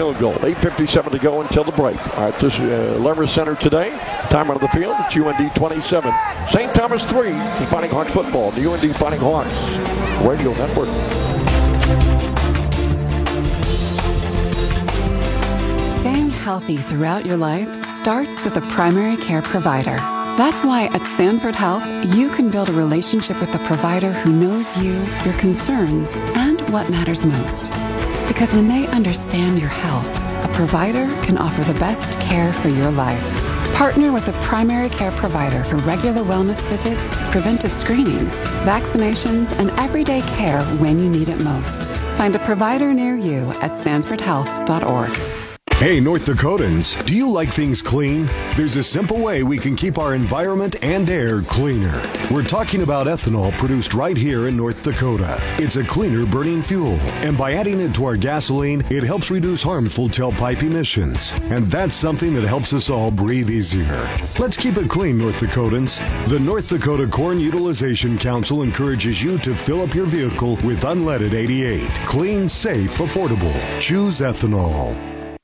field goal. 8:57 to go until the break. All right, this is Lerner Center today. Time out of the field. It's UND 27. St. Thomas 3. The Fighting Hawks football. The UND Fighting Hawks Radio Network. Staying healthy throughout your life starts with a primary care provider. That's why at Sanford Health, you can build a relationship with a provider who knows you, your concerns, and what matters most. Because when they understand your health, a provider can offer the best care for your life. Partner with a primary care provider for regular wellness visits, preventive screenings, vaccinations, and everyday care when you need it most. Find a provider near you at sanfordhealth.org. Hey, North Dakotans, do you like things clean? There's a simple way we can keep our environment and air cleaner. We're talking about ethanol produced right here in North Dakota. It's a cleaner burning fuel, and by adding it to our gasoline, it helps reduce harmful tailpipe emissions. And that's something that helps us all breathe easier. Let's keep it clean, North Dakotans. The North Dakota Corn Utilization Council encourages you to fill up your vehicle with unleaded 88. Clean, safe, affordable. Choose ethanol.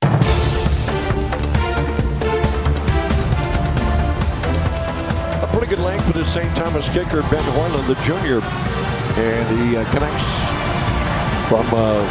Pretty good length for the St. Thomas kicker, Ben Hoyland, the junior. And he connects from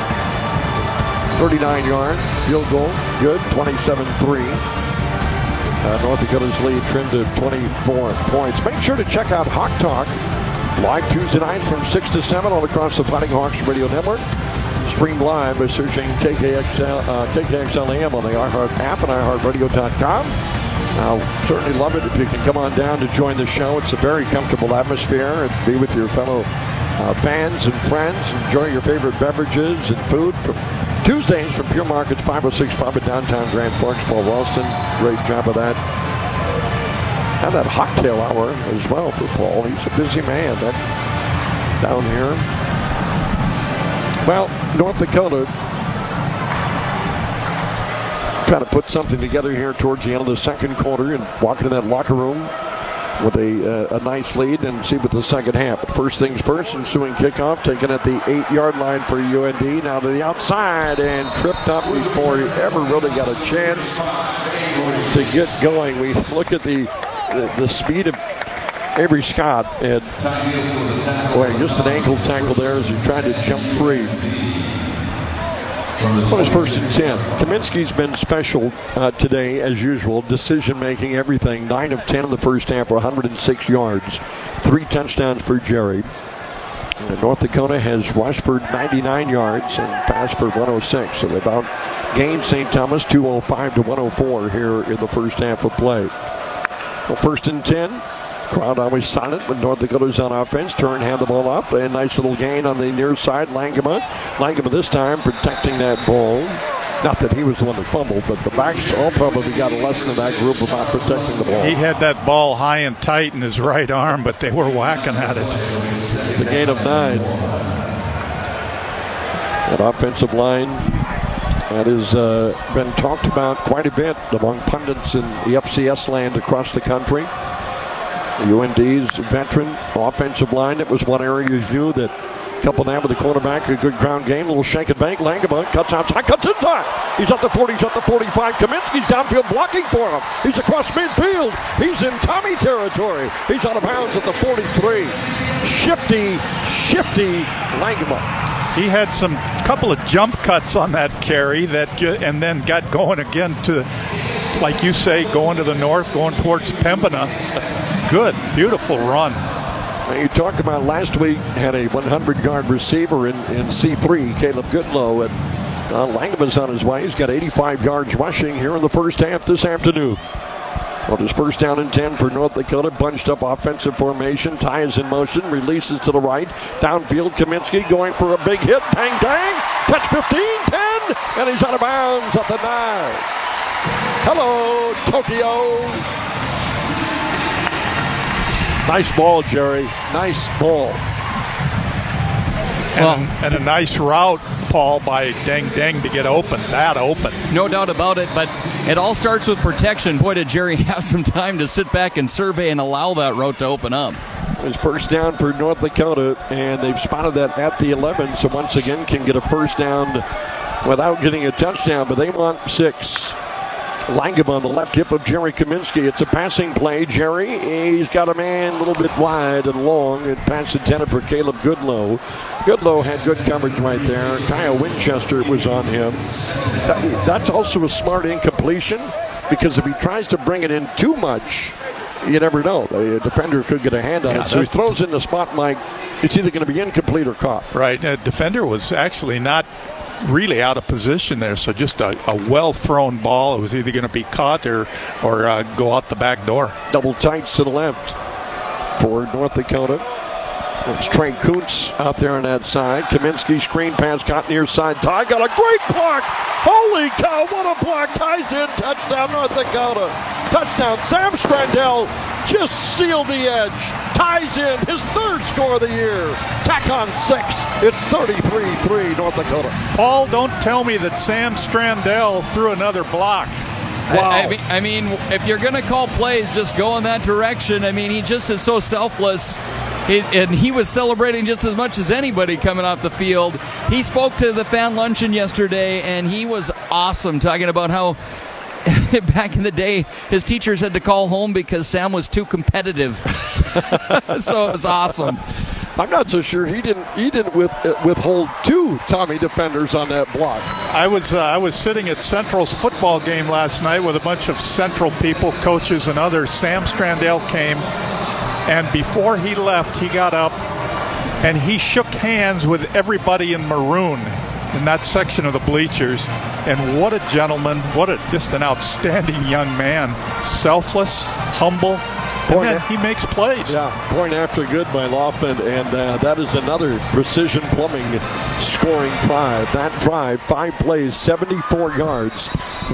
39-yard field goal. Good, 27-3. North Dakota's lead trimmed to 24 points. Make sure to check out Hawk Talk live Tuesday nights from 6 to 7 all across the Fighting Hawks Radio Network. Stream live by searching KKXL AM on the iHeart app and iHeartRadio.com. I'll certainly love it if you can come on down to join the show. It's a very comfortable atmosphere and be with your fellow fans and friends. Enjoy your favorite beverages and food. From Tuesdays from Pure Market's 506 Pub in downtown Grand Forks. Paul Ralston, great job of that. And that cocktail hour as well for Paul. He's a busy man down here. Well, North Dakota trying to put something together here towards the end of the second quarter and walk into that locker room with a nice lead and see what the second half. But first things first, ensuing kickoff taken at the 8-yard line for UND. Now to the outside and tripped up before he ever really got a chance to get going. We look at the speed of Avery Scott, and boy, just an ankle tackle there as he tried to jump free. Well, it's first and 10. Kaminsky's been special today, as usual. Decision-making, everything. 9 of 10 in the first half for 106 yards. 3 touchdowns for Jerry. And North Dakota has rushed for 99 yards and passed for 106. So they about gained St. Thomas 205 to 104 here in the first half of play. Well, first and 10. Crowd always silent when North Dakota's on offense. Turn, hand the ball up. A nice little gain on the near side. Langema this time protecting that ball. Not that he was the one that fumbled, but the backs all probably got a lesson in that group about protecting the ball. He had that ball high and tight in his right arm, but they were whacking at it. The gain of 9. That offensive line that has been talked about quite a bit among pundits in the FCS land across the country. UND's veteran offensive line. That was one area you knew that coupled that with the quarterback, a good ground game, a little shake and bake. Langema cuts outside, cuts inside. He's at the 40, he's at the 45. Kaminsky's downfield blocking for him. He's across midfield. He's in Tommy territory. He's out of bounds at the 43. Shifty Langema. He had some couple of jump cuts on that carry and then got going again to, like you say, going to the north, going towards Pembina. Good, beautiful run. You talked about last week, had a 100-yard receiver in C3, Caleb Goodlow, and Langema's on his way. He's got 85 yards rushing here in the first half this afternoon. Well, his first down and 10 for North Dakota. Bunched up offensive formation. Ty is in motion. Releases to the right. Downfield, Kaminsky going for a big hit. Dang. Catch 15, 10. And he's out of bounds at the 9. Hello, Tokyo. Nice ball, Jerry. Nice ball. And a nice route, Paul, by Deng to get open. That open. No doubt about it, but it all starts with protection. Boy, did Jerry have some time to sit back and survey and allow that route to open up. It's first down for North Dakota, and they've spotted that at the 11, so once again can get a first down without getting a touchdown, but they want 6. Langham on the left hip of Jerry Kaminsky. It's a passing play. Jerry, he's got a man a little bit wide and long, and pass intended for Caleb Goodlow. Goodlow had good coverage right there. Kyle Winchester was on him. That's also a smart incompletion, because if he tries to bring it in too much, you never know. The defender could get a hand on it. So he throws in the spot, Mike. It's either going to be incomplete or caught. Right. The defender was actually not really out of position there, so just a well-thrown ball. It was either going to be caught or go out the back door. Double tights to the left for North Dakota. It's Trey Kuntz out there on that side. Kaminsky screen pass caught near side. Ty got a great block. Holy cow, what a block. Ties in. Touchdown, North Dakota. Touchdown. Sam Strandell just sealed the edge. Ties in his 3rd score of the year. Tack on 6. It's 33-3 North Dakota. Paul, don't tell me that Sam Strandell threw another block. Wow. I mean, if you're going to call plays, just go in that direction. I mean, he just is so selfless. And he was celebrating just as much as anybody coming off the field. He spoke to the fan luncheon yesterday, and he was awesome, talking about how back in the day his teachers had to call home because Sam was too competitive. So it was awesome. I'm not so sure he didn't withhold 2 Tommy defenders on that block. I was sitting at Central's football game last night with a bunch of Central people, coaches and others. Sam Strandell came, and before he left, he got up and he shook hands with everybody in maroon in that section of the bleachers. And what a gentleman, just an outstanding young man. Selfless, humble. And then he makes plays. Yeah, point after good by Laughlin, and that is another Precision Plumbing scoring drive. That drive, 5 plays, 74 yards,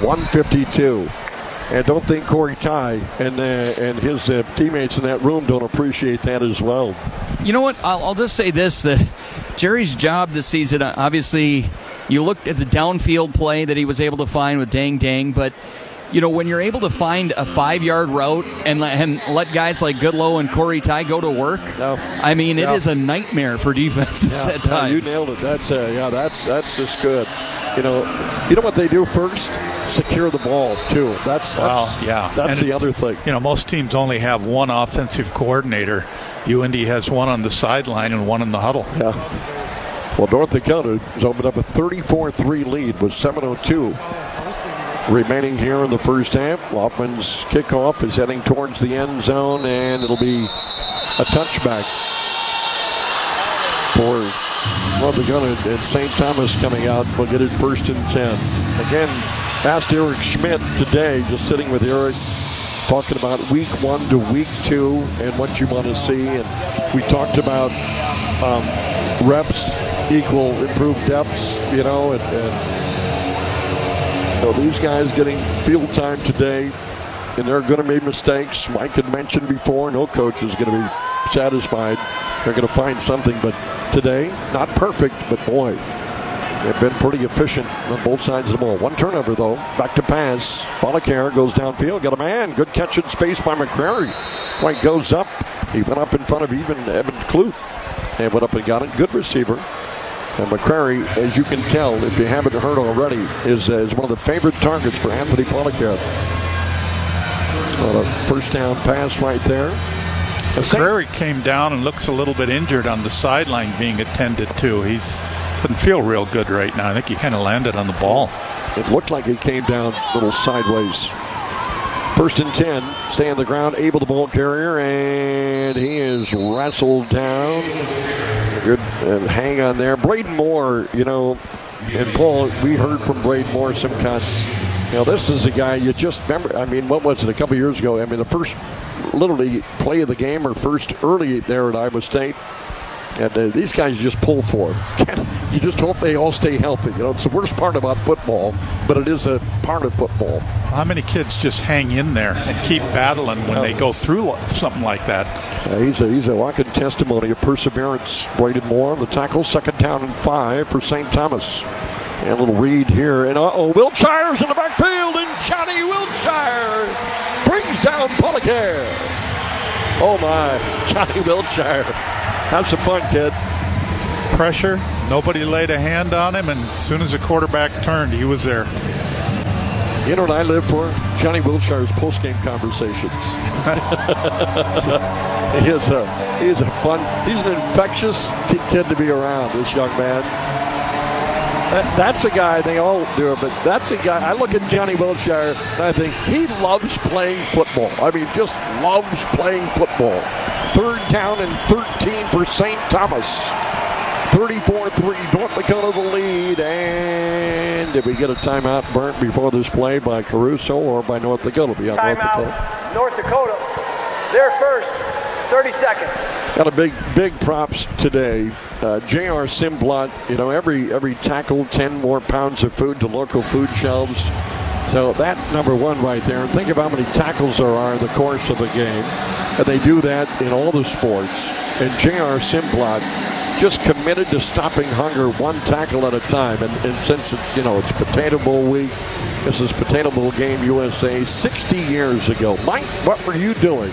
152. And don't think Corey Ty and his teammates in that room don't appreciate that as well. You know what? I'll just say this, that Jerry's job this season, obviously, you looked at the downfield play that he was able to find with Dang Dang, but you know, when you're able to find a 5-yard route and let guys like Goodlow and Corey Ty go to work, I mean, it is a nightmare for defenses at times. You nailed it. That's just good. You know what they do first? Secure the ball too. That's the other thing. You know, most teams only have one offensive coordinator. UND has one on the sideline and one in the huddle. Yeah. Well, North Dakota has opened up a 34-3 lead with 7:02 remaining here in the first half. Laufman's kickoff is heading towards the end zone, and it'll be a touchback for North Dakota. And St. Thomas coming out will get it 1st and 10. Again, asked Eric Schmidt today, just sitting with Eric, talking about week 1 to week 2 and what you want to see. And we talked about reps equal improved depths, you know, and so these guys getting field time today, and they're going to make mistakes. Mike had mentioned before, no coach is going to be satisfied. They're going to find something, but today, not perfect, but boy, they've been pretty efficient on both sides of the ball. 1 turnover, though. Back to pass. Pollicair goes downfield. Got a man. Good catch in space by McCrary. White goes up. He went up in front of even Evan Clute and went up and got it. Good receiver. And McCrary, as you can tell, if you haven't heard already, is one of the favorite targets for Anthony Pollicair. So a first down pass right there. McCrary came down and looks a little bit injured on the sideline being attended to. He doesn't feel real good right now. I think he kind of landed on the ball. It looked like he came down a little sideways. 1st and 10. Stay on the ground. Abel, the ball carrier, and he is wrestled down. Good hang on there. Braden Moore, you know, and Paul, we heard from Braden Moore some cuts. You know, this is a guy you just remember. I mean, what was it, a couple years ago? I mean, the first literally play of the game or first early there at Iowa State. And these guys just pull for it. You just hope they all stay healthy. You know, it's the worst part about football, but it is a part of football. How many kids just hang in there and keep battling when they go through something like that? He's a walking testimony of perseverance. Braden Moore on the tackle. 2nd down and 5 for St. Thomas. And a little read here. And Wiltshire's in the backfield, and Johnny Wiltshire brings down Pollicair. Oh my, Johnny Wiltshire. Have some fun, kid. Pressure, Nobody laid a hand on him, and as soon as the quarterback turned, he was there. You know what I live for? Johnny Wilshire's post-game conversations. He's an infectious kid to be around, this young man. That's a guy, they all do it, but that's a guy, I look at Johnny Wilshire and I think he loves playing football. I mean, just loves playing football. 3rd down and 13 for St. Thomas. 34-3, North Dakota the lead. And did we get a timeout burnt before this play by Caruso or by North Dakota? Timeout, North Dakota. They're first. 30 seconds. Got a big props today. J.R. Simblot, you know, every tackle, 10 more pounds of food to local food shelves. So that number one right there. And think of how many tackles there are in the course of a game. And they do that in all the sports. And J.R. Simblot just committed to stopping hunger one tackle at a time. And since it's, it's Potato Bowl week, this is Potato Bowl Game USA 60 years ago. Mike, what were you doing?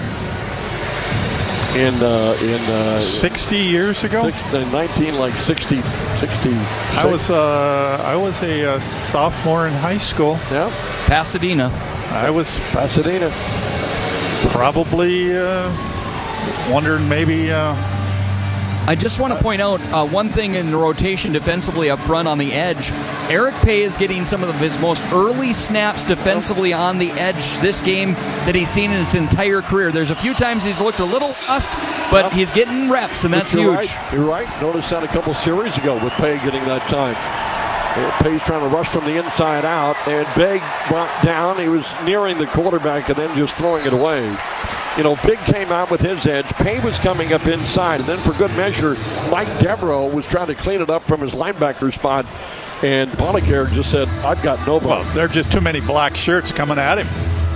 In 60 years ago, 1960. I was a sophomore in high school. Yeah, Pasadena. I was Pasadena. Probably wondering maybe. I just want to point out one thing in the rotation defensively up front on the edge. Eric Pay is getting some of his most early snaps defensively on the edge this game that he's seen in his entire career. There's a few times he's looked a little lost, but he's getting reps, and that's huge. You're right. Noticed that a couple series ago with Pay getting that time. Pay's trying to rush from the inside out, and Big brought down. He was nearing the quarterback and then just throwing it away. Big came out with his edge. Pay was coming up inside. And then for good measure, Mike Devereaux was trying to clean it up from his linebacker spot. And Bonneker just said, I've got nobody. Well, there are just too many black shirts coming at him.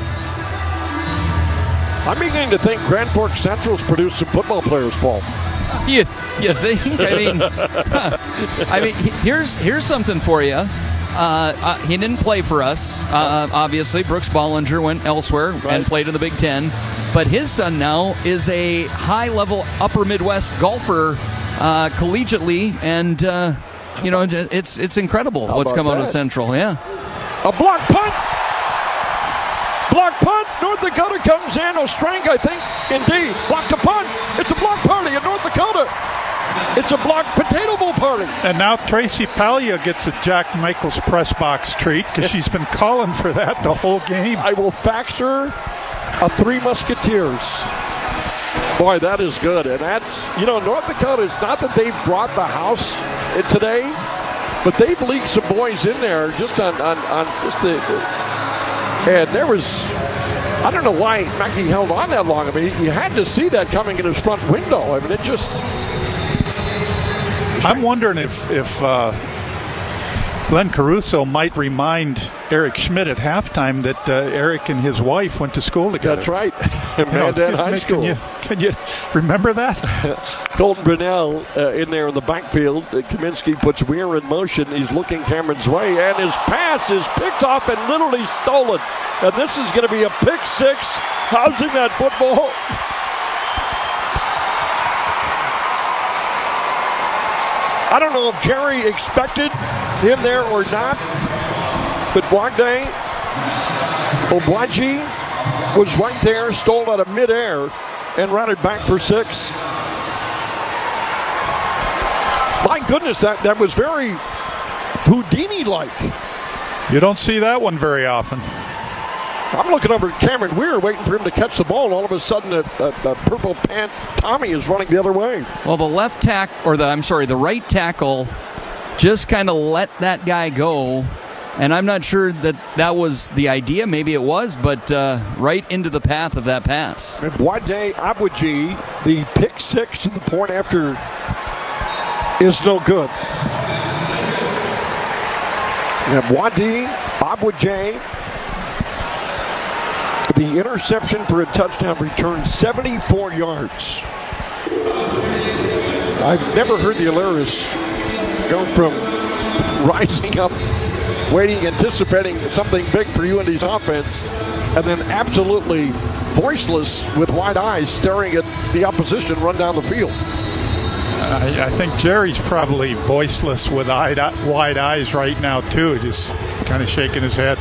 I'm beginning to think Grand Forks Central's produced some football players, Paul. You think? I mean, here's something for you. He didn't play for us. Obviously, Brooks Bollinger went elsewhere and played in the Big Ten. But his son now is a high-level Upper Midwest golfer collegiately, and it's incredible what's come out of Central. Yeah. A block punt. North Dakota comes in. Ostrank, I think, indeed, blocked a punt. It's a block party in North Dakota. It's a block Potato Bowl party. And now Tracy Palia gets a Jack Michaels press box treat because she's been calling for that the whole game. I will fax her a Three Musketeers. Boy, that is good. And that's, North Dakota, it's not that they've brought the house today, but they've leaked some boys in there just on just the. And there was, I don't know why Mackey held on that long. I mean, you had to see that coming in his front window. I mean, it just. I'm wondering if Glenn Caruso might remind Eric Schmidt at halftime that Eric and his wife went to school together. That's right. Mandan High School. Can you remember that? Colton Brunell in there in the backfield. Kaminsky puts Weir in motion. He's looking Cameron's way, and his pass is picked off and literally stolen. And this is going to be a pick six. Housing that football. I don't know if Jerry expected him there or not, but Wagde Obwaji was right there, stole out of midair, and ran it back for six. My goodness, that was very Houdini-like. You don't see that one very often. I'm looking over at Cameron Weir, waiting for him to catch the ball, and all of a sudden, a purple pant Tommy is running the other way. Well, the right tackle just kind of let that guy go, and I'm not sure that was the idea. Maybe it was, but right into the path of that pass. And Wade Abuji, the pick six and the point after is no good. And Wade Abuji, the interception for a touchdown return, 74 yards. I've never heard the Alaris go from rising up, waiting, anticipating something big for UND's offense, and then absolutely voiceless with wide eyes staring at the opposition run down the field. I think Jerry's probably voiceless with wide eyes right now, too, just kind of shaking his head.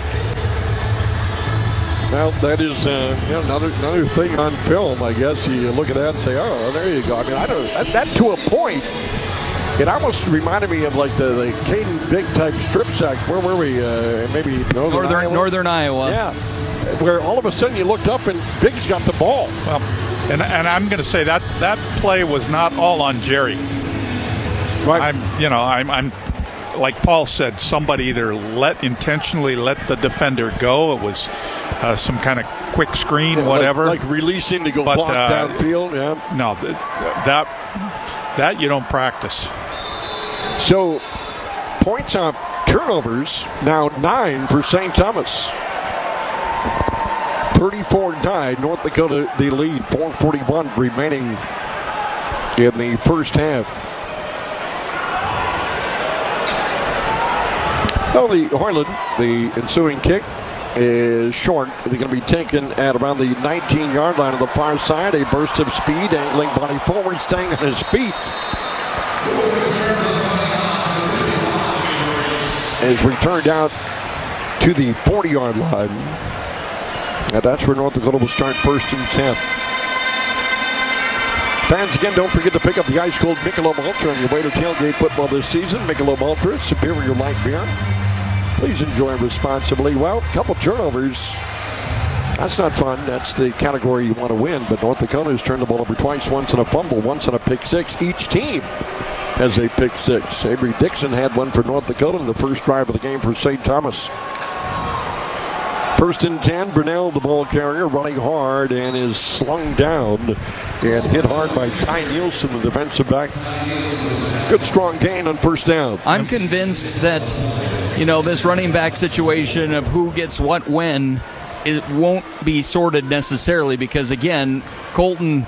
Well, that is another thing on film. I guess you look at that and say, "Oh, there you go." I mean, I don't that to a point. It almost reminded me of like the Caden Big type strip sack. Where were we? Maybe Northern Iowa. Yeah, where all of a sudden you looked up and Big's got the ball. Well, and I'm going to say that play was not all on Jerry. Right. I'm like Paul said, somebody either intentionally let the defender go. It was some kind of quick screen, whatever. Like releasing to go block downfield. Yeah. No, that you don't practice. So points on turnovers now 9 for St. Thomas. 34-9, North Dakota the lead. 4:41 remaining in the first half. Well, the Hoyland, the ensuing kick is short. They're going to be taken at around the 19-yard line on the far side. A burst of speed, angling body forward, staying on his feet. Is returned out to the 40-yard line. And that's where North Dakota will start first and 10. Fans, again, don't forget to pick up the ice cold Michelob Ultra on your way to tailgate football this season. Michelob Ultra, superior light beer. Please enjoy responsibly. Well, a couple turnovers. That's not fun. That's the category you want to win. But North Dakota has turned the ball over twice, once in a fumble, once in a pick six. Each team has a pick six. Avery Dixon had one for North Dakota in the first drive of the game for St. Thomas. First and 10, Brunell, the ball carrier, running hard and is slung down and hit hard by Ty Nielsen, the defensive back. Good strong gain on first down. I'm convinced that, this running back situation of who gets what when, it won't be sorted necessarily because, again, Colton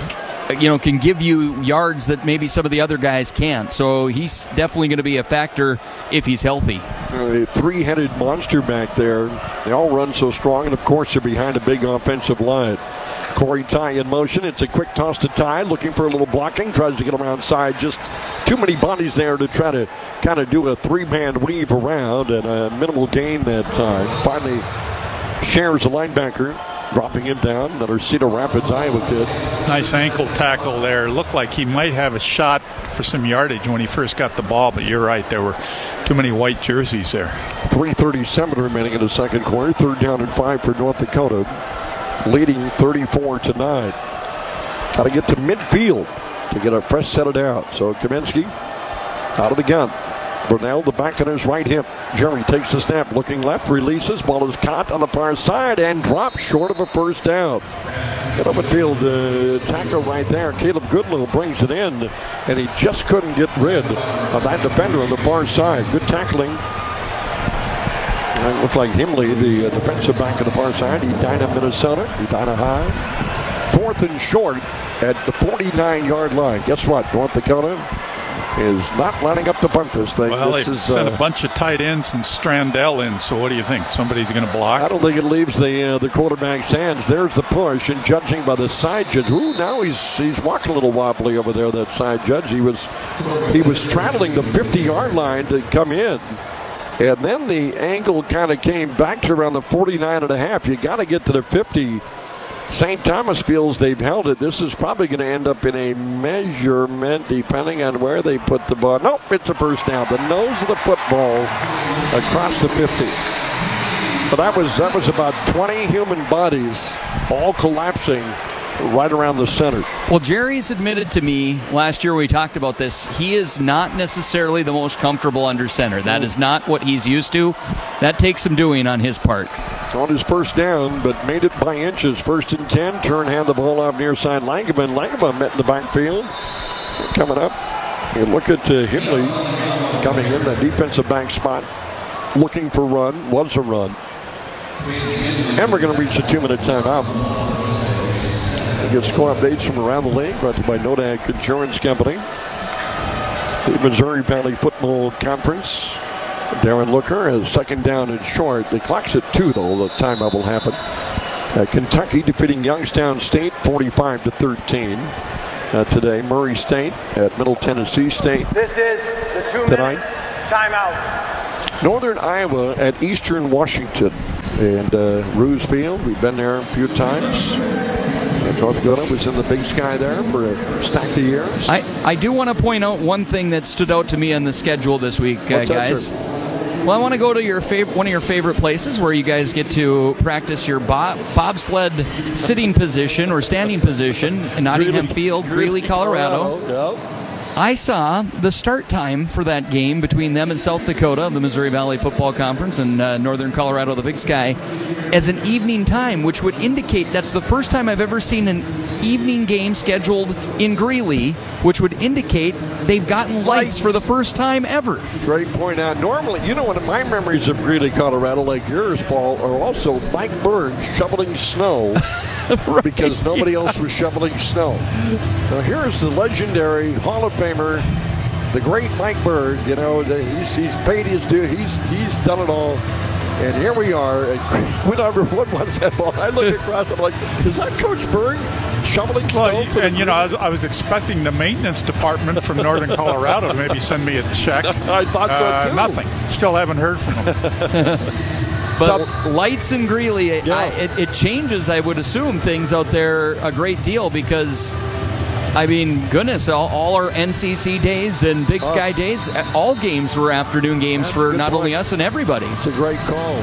can give you yards that maybe some of the other guys can't. So he's definitely going to be a factor if he's healthy. A three-headed monster back there. They all run so strong, and of course they're behind a big offensive line. Corey Ty in motion. It's a quick toss to Ty, looking for a little blocking. Tries to get around side. Just too many bodies there to try to kind of do a three-man weave around, and a minimal gain that time. Finally shares a linebacker, dropping him down. Another Cedar Rapids, Iowa kid. Nice ankle tackle there. Looked like he might have a shot for some yardage when he first got the ball, but you're right. There were too many white jerseys there. 3:37 remaining in the second quarter. 3rd down and 5 for North Dakota. Leading 34-9. Got to get to midfield to get a fresh set of down. So Kaminsky out of the gun. Brunell, the back on his right hip. Jerry takes the snap, looking left, releases. Ball is caught on the far side and dropped short of a first down. Get up midfield tackle right there. Caleb Goodlow brings it in, and he just couldn't get rid of that defender on the far side. Good tackling. It looked like Himley, the defensive back on the far side. Edina, Minnesota. Edina High. 4th and short at the 49-yard line. Guess what? North Dakota is not lining up to bunt this thing. Well, they sent a bunch of tight ends and Strandell in, so what do you think? Somebody's going to block? I don't think it leaves the quarterback's hands. There's the push, and judging by the side judge, now he's walking a little wobbly over there, that side judge. He was straddling the 50-yard line to come in, and then the angle kind of came back to around the 49.5. You got to get to the 50. St. Thomas feels they've held it. This is probably going to end up in a measurement depending on where they put the ball. Nope, it's a first down. The nose of the football across the 50. But that was about 20 human bodies all collapsing right around the center. Well, Jerry's admitted to me last year we talked about this. He is not necessarily the most comfortable under center. That is not what he's used to. That takes some doing on his part. On his first down, but made it by inches. 1st and 10. Turn hand the ball off near side Langevin. Langevin met in the backfield. Coming up. You look at Himley coming in the defensive back spot. Looking for run. Was a run. And we're going to reach the 2-minute timeout. We get score updates from around the league, brought to you by Nodak Insurance Company. The Missouri Valley Football Conference. Darren Looker is 2nd down and short. The clock's at 2, though. The timeout will happen. Kentucky defeating Youngstown State 45-13. today. Murray State at Middle Tennessee State. This is the 2-minute timeout. Northern Iowa at Eastern Washington. And Roos Field, we've been there a few times. And North Dakota was in the Big Sky there for a stack of years. I do want to point out one thing that stood out to me on the schedule this week, guys. Well, I want to go to one of your favorite places where you guys get to practice your bobsled sitting position or standing position in Nottingham Field, Greeley, Colorado. Yep. I saw the start time for that game between them and South Dakota, the Missouri Valley Football Conference, and Northern Colorado, the Big Sky, as an evening time, which would indicate that's the first time I've ever seen an evening game scheduled in Greeley, which would indicate they've gotten lights for the first time ever. Great point out. Normally, one of my memories of Greeley, Colorado, like yours, Paul, are also Mike Burns shoveling snow. Right. Because nobody else was shoveling snow. Now here's the legendary Hall of Famer, the great Mike Bird. He's paid his due. He's done it all. And here we are. What was that ball? I look across. I'm like, is that Coach Bird shoveling snow? I was expecting the maintenance department from Northern Colorado to maybe send me a check. I thought so too. Nothing. Still haven't heard from them. But lights in Greeley, it changes, I would assume, things out there a great deal because, goodness, all our NCC days and Big Sky days, all games were afternoon games for not only us and everybody. It's a great call.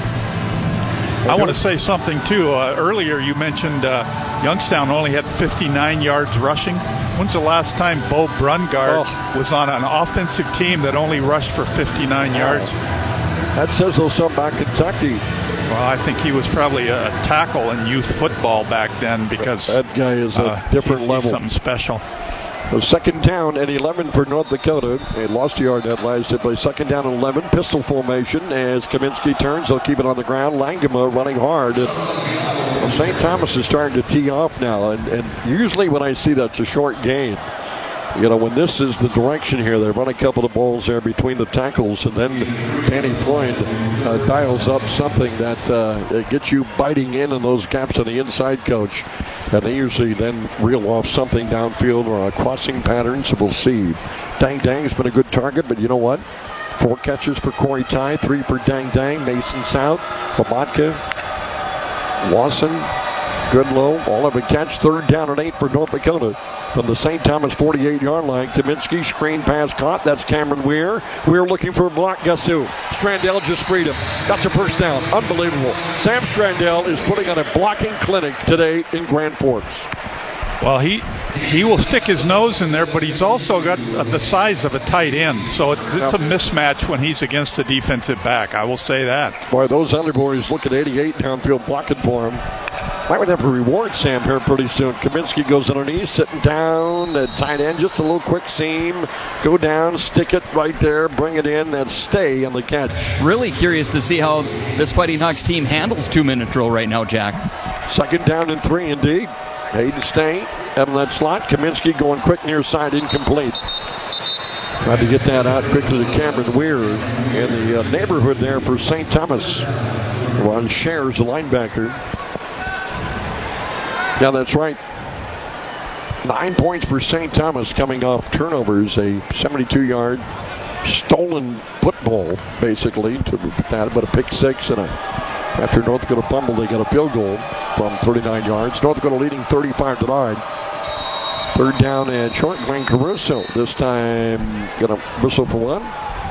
I want to say something, too. Earlier you mentioned Youngstown only had 59 yards rushing. When's the last time Bo Brungard was on an offensive team that only rushed for 59 yards? That says something about Kentucky. Well, I think he was probably a tackle in youth football back then because that guy is a different level. He's something special. So second down and 11 for North Dakota. They lost a yard that last play. Second down and 11. Pistol formation as Kaminsky turns. They'll keep it on the ground. Langema running hard. And St. Thomas is starting to tee off now. And usually when I see that's a short gain. When this is the direction here, they run a couple of balls there between the tackles, and then Danny Freund dials up something that gets you biting in those gaps on the inside, Coach. And they usually then reel off something downfield or a crossing pattern, so we'll see. Dang Dang's been a good target, but you know what? 4 catches for Corey Ty, 3 for Dang Dang. Mason South, Lamotka, Lawson, Goodlow, all of a catch. Third down and 8 for North Dakota. From the St. Thomas 48-yard line, Kaminsky, screen pass caught. That's Cameron Weir. Weir looking for a block. Guess who? Strandell just freed him. Got the first down. Unbelievable. Sam Strandell is putting on a blocking clinic today in Grand Forks. Well, he will stick his nose in there, but he's also got the size of a tight end. So it's a mismatch when he's against a defensive back. I will say that. Boy, those other boys look at 88 downfield blocking for him. Might have to reward Sam here pretty soon. Kaminsky goes underneath, sitting down at tight end. Just a little quick seam. Go down, stick it right there, bring it in, and stay on the catch. Really curious to see how this Fighting Hawks team handles 2-minute drill right now, Jack. Second down and 3 indeed. Hayden staying out of that slot. Kaminsky going quick near side, incomplete. Tried to get that out quickly to Cameron Weir in the neighborhood there for St. Thomas. Ron Shares, the linebacker. Yeah, that's right. 9 points for St. Thomas coming off turnovers. A 72-yard stolen football, basically, to that, but a pick six. And after North Dakota fumbled, they got a field goal from 39 yards. North Dakota leading 35-9. Third down and short. Wayne Caruso this time going to whistle for one.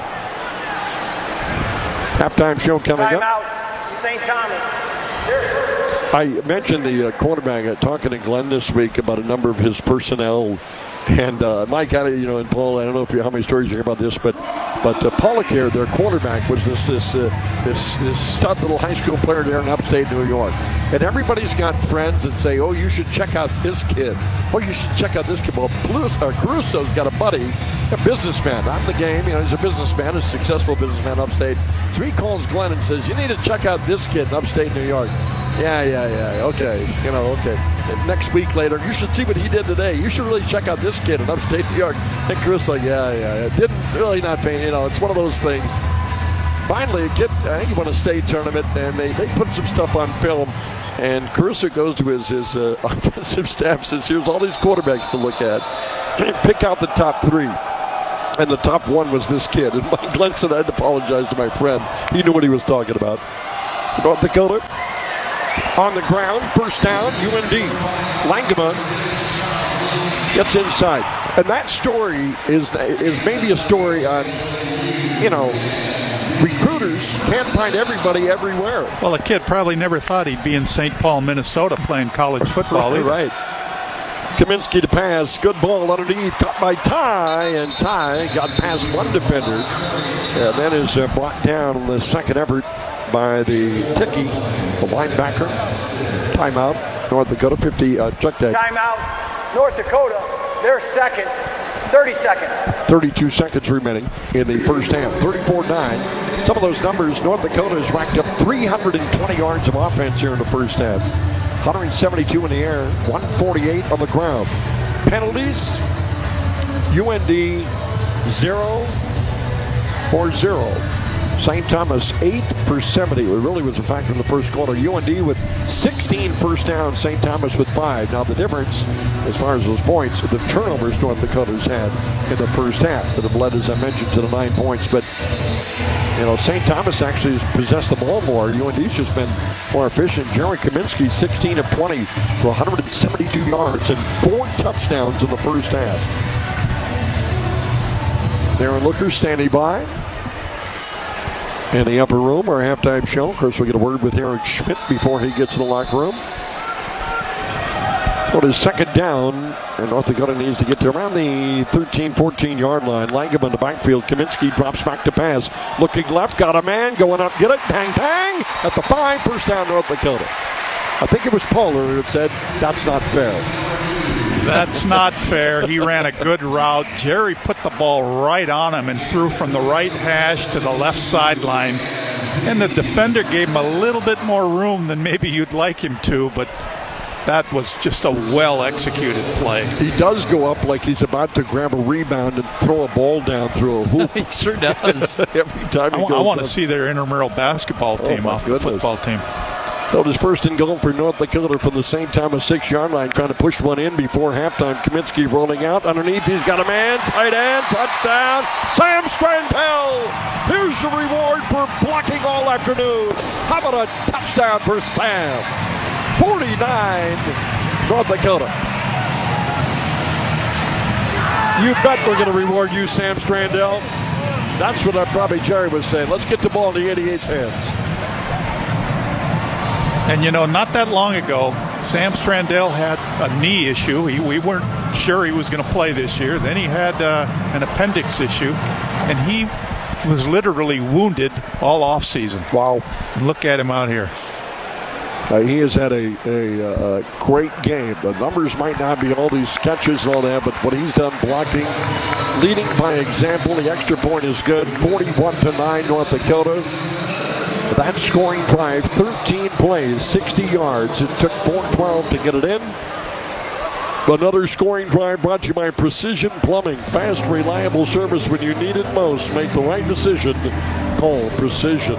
Halftime show coming up. Timeout, St. Thomas. I mentioned the quarterback talking to Glenn this week about a number of his personnel. And Mike, and Paul, I don't know how many stories you hear about this, but Pollacare, their quarterback, was this stud little high school player there in upstate New York. And everybody's got friends that say, "Oh, you should check out this kid. Oh, you should check out this kid." Well, Caruso's got a buddy, a businessman, not in the game. He's a businessman, a successful businessman upstate. So he calls Glenn and says, "You need to check out this kid in upstate New York." Yeah. Okay. Okay. And next week later, you should see what he did today. You should really check out this kid in upstate New York. And Caruso, yeah. Didn't really not pay. It's one of those things. finally, a kid, I think he won a state tournament, and they put some stuff on film. And Caruso goes to his offensive staff, says, here's all these quarterbacks to look at. Pick out the top 3. And the top 1 was this kid. And Mike Glenn said, I had to apologize to my friend. He knew what he was talking about. North Dakota on the ground. First down, UND. Langema gets inside. And that story is maybe a story on, recruiters can't find everybody everywhere. Well, a kid probably never thought he'd be in St. Paul, Minnesota playing college football. Right. Kaminsky to pass. Good ball underneath. Caught by Ty. And Ty got past one defender. And then is brought down on the second effort by the Ticky, the linebacker. Timeout. North Dakota 50. Check that. Timeout. North Dakota. They're second. 30 seconds. 32 seconds remaining in the first half. 34-9. Some of those numbers, North Dakota has racked up 320 yards of offense here in the first half. 172 in the air, 148 on the ground. Penalties, UND 0 for 0. St. Thomas 8 for 70. It really was a factor in the first quarter. UND with 16 first downs, St. Thomas with 5. Now the difference, as far as those points, the turnovers North Dakota's had in the first half that have led, as I mentioned, to the 9 points. But, St. Thomas actually has possessed the ball more. UND's just been more efficient. Jerry Kaminsky, 16 of 20 for 172 yards and 4 touchdowns in the first half. Darren Looker standing by. In the upper room, our halftime show. Of course, we get a word with Eric Schmidt before he gets in the locker room. Well, his second down, and North Dakota needs to get to around the 13, 14-yard line. Langema in the backfield. Kaminsky drops back to pass. Looking left, got a man, going up, get it, bang, bang, at the 5, first down, North Dakota. I think it was Polar who said, that's not fair. That's not fair. He ran a good route. Jerry put the ball right on him and threw from the right hash to the left sideline. And the defender gave him a little bit more room than maybe you'd like him to, but that was just a well-executed play. He does go up like he's about to grab a rebound and throw a ball down through a hoop. He sure does. Every time he goes I want to see their intramural basketball team off the football team. So it is first and goal for North Dakota from the St. Thomas 6-yard line, trying to push one in before halftime. Kaminsky rolling out. Underneath, he's got a man. Tight end. Touchdown. Sam Strandell. Here's the reward for blocking all afternoon. How about a touchdown for Sam? 49, North Dakota. You bet we're going to reward you, Sam Strandell. That's what probably Jerry was saying. Let's get the ball in the 88's hands. And, not that long ago, Sam Strandell had a knee issue. We weren't sure he was going to play this year. Then he had an appendix issue, and he was literally wounded all offseason. Wow. Look at him out here. He has had a great game. The numbers might not be all these catches and all that, but what he's done blocking, leading by example, the extra point is good. 41-9 North Dakota. That scoring drive, 13 plays, 60 yards. It took 4:12 to get it in. Another scoring drive brought to you by Precision Plumbing. Fast, reliable service when you need it most. Make the right decision. Call Precision.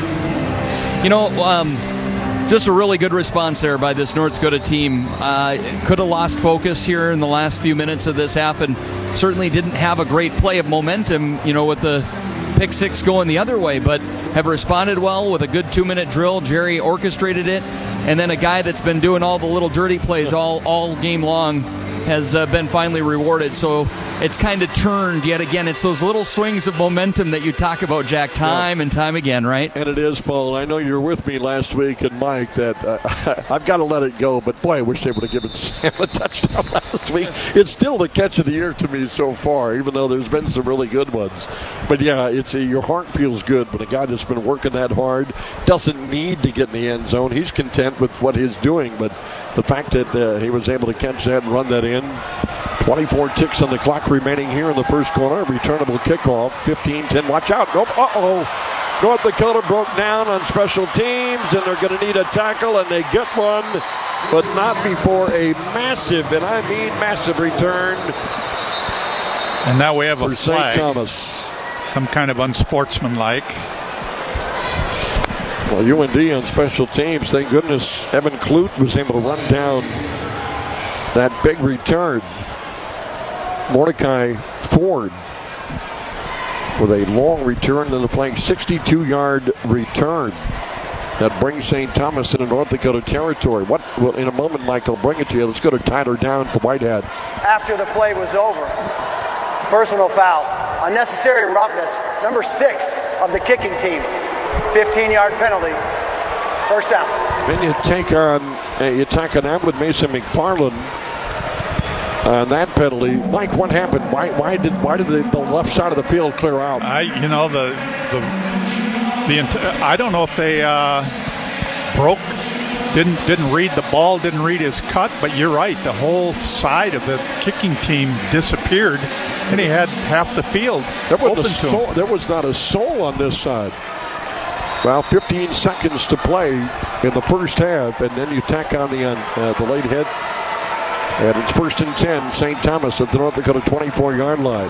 Just a really good response there by this North Dakota team. Could have lost focus here in the last few minutes of this half and certainly didn't have a great play of momentum, with the pick six going the other way, but have responded well with a good 2-minute drill. Jerry orchestrated it, and then a guy that's been doing all the little dirty plays all game long has been finally rewarded. So it's kind of turned yet again. It's those little swings of momentum that you talk about, Jack, time and time again, right? And it is, Paul. I know you were with me last week, and Mike, that I've got to let it go, but boy, I wish they would have given Sam a touchdown last week. It's still the catch of the year to me so far, even though there's been some really good ones. But yeah, your heart feels good when a guy that's been working that hard doesn't need to get in the end zone. He's content with what he's doing, but the fact that he was able to catch that and run that in. 24 ticks on the clock remaining here in the first quarter. Returnable kickoff. 15-10. Watch out. Nope. Uh-oh. North Dakota broke down on special teams, and they're going to need a tackle, and they get one, but not before a massive, and I mean massive, return. And now we have a for flag. St. Thomas. Some kind of unsportsmanlike. Well, UND on special teams, thank goodness Evan Clute was able to run down that big return. Mordecai Ford with a long return to the flank, 62-yard return. That brings St. Thomas into North Dakota territory. In a moment, Mike, I'll bring it to you. Let's go to Tyler Down for Whitehead. After the play was over, personal foul, unnecessary roughness, number 6 of the kicking team, 15-yard penalty, first down. Then you tack on that with Mason McFarland. That penalty, Mike, what happened? Why did the left side of the field clear out? I don't know if they didn't read the ball, didn't read his cut, but you're right. The whole side of the kicking team disappeared, and he had half the field open to him. There was not a soul on this side. Well, 15 seconds to play in the first half, and then you tack on the late hit. And it's 1st and 10, St. Thomas at the North Dakota 24-yard line.